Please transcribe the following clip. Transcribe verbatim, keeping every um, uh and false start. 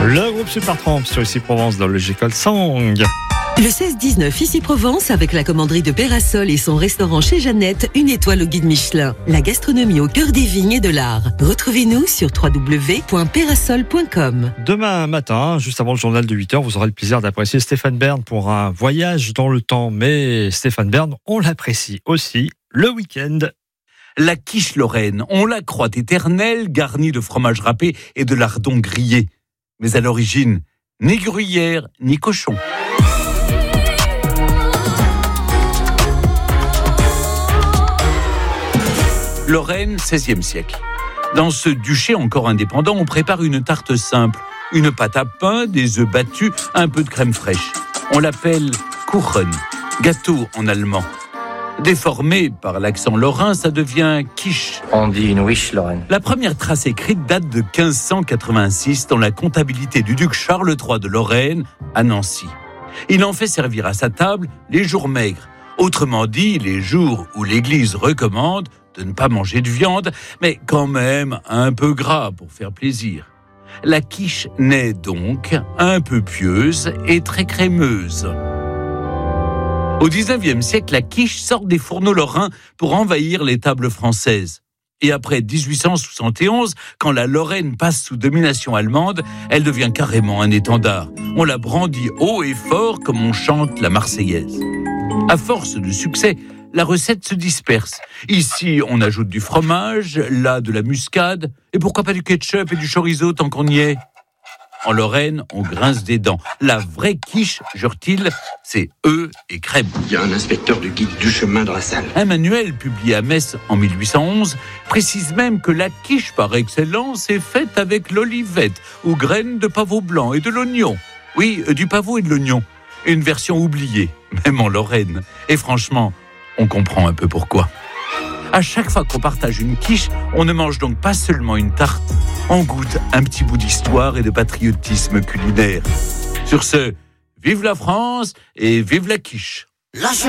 Le groupe Supertramp sur Ici Provence dans le Logical Song. Le seize dix-neuf, Ici Provence, avec la commanderie de Pérasol et son restaurant chez Jeannette, une étoile au guide Michelin. La gastronomie au cœur des vignes et de l'art. Retrouvez-nous sur w w w point pérasol point com. Demain matin, juste avant le journal de huit heures, vous aurez le plaisir d'apprécier Stéphane Bern pour un voyage dans le temps. Mais Stéphane Bern, on l'apprécie aussi le week-end. La quiche lorraine, on la croit éternelle, garnie de fromage râpé et de lardons grillés. Mais à l'origine, ni gruyère, ni cochon. Lorraine, seizième siècle. Dans ce duché encore indépendant, on prépare une tarte simple. Une pâte à pain, des œufs battus, un peu de crème fraîche. On l'appelle Kuchen, gâteau en allemand. Déformé par l'accent lorrain, ça devient quiche. On dit une wish lorraine. La première trace écrite date de quinze cent quatre-vingt-six dans la comptabilité du duc Charles trois de Lorraine à Nancy. Il en fait servir à sa table les jours maigres. Autrement dit, les jours où l'Église recommande de ne pas manger de viande, mais quand même un peu gras pour faire plaisir. La quiche naît donc un peu pieuse et très crémeuse. Au dix-neuvième siècle, la quiche sort des fourneaux lorrains pour envahir les tables françaises. Et après dix-huit cent soixante et onze, quand la Lorraine passe sous domination allemande, elle devient carrément un étendard. On la brandit haut et fort comme on chante la Marseillaise. À force de succès, la recette se disperse. Ici, on ajoute du fromage, là de la muscade, et pourquoi pas du ketchup et du chorizo tant qu'on y est. En Lorraine, on grince des dents. La vraie quiche, jure-t-il, c'est œufs et crème. Il y a un inspecteur du guide du chemin dans la salle. Un manuel publié à Metz en mille huit cent onze précise même que la quiche par excellence est faite avec l'olivette, aux graines de pavot blanc et de l'oignon. Oui, du pavot et de l'oignon. Une version oubliée, même en Lorraine. Et franchement, on comprend un peu pourquoi. À chaque fois qu'on partage une quiche, on ne mange donc pas seulement une tarte, on goûte un petit bout d'histoire et de patriotisme culinaire. Sur ce, vive la France et vive la quiche.